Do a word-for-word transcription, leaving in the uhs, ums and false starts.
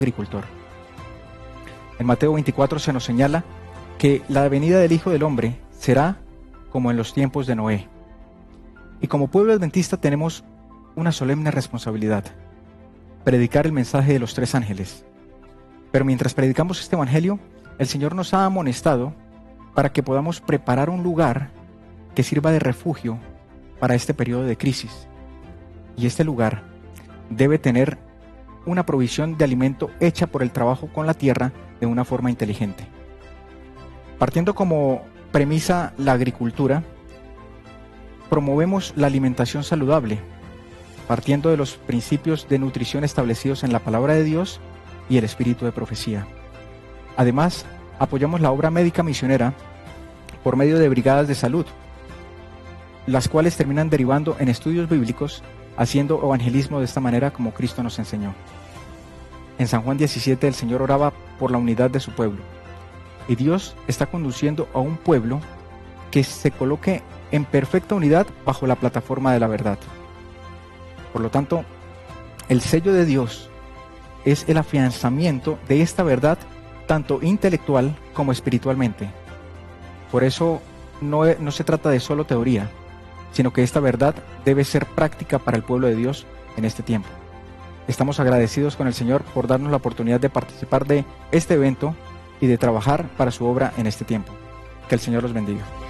agricultor. En Mateo veinticuatro se nos señala que la venida del Hijo del Hombre será como en los tiempos de Noé. Y como pueblo adventista tenemos una solemne responsabilidad: predicar el mensaje de los tres ángeles. Pero mientras predicamos este evangelio, el Señor nos ha amonestado para que podamos preparar un lugar que sirva de refugio para este periodo de crisis. Y este lugar debe tener una provisión de alimento hecha por el trabajo con la tierra de una forma inteligente. Partiendo como premisa la agricultura, promovemos la alimentación saludable, partiendo de los principios de nutrición establecidos en la palabra de Dios y el espíritu de profecía. Además, apoyamos la obra médica misionera por medio de brigadas de salud, las cuales terminan derivando en estudios bíblicos, haciendo evangelismo de esta manera como Cristo nos enseñó. En San Juan diecisiete el Señor oraba por la unidad de su pueblo, y Dios está conduciendo a un pueblo que se coloque en perfecta unidad bajo la plataforma de la verdad. Por lo tanto, el sello de Dios es el afianzamiento de esta verdad tanto intelectual como espiritualmente. Por eso no, no se trata de solo teoría, sino que esta verdad debe ser práctica para el pueblo de Dios en este tiempo. Estamos agradecidos con el Señor por darnos la oportunidad de participar de este evento y de trabajar para su obra en este tiempo. Que el Señor los bendiga.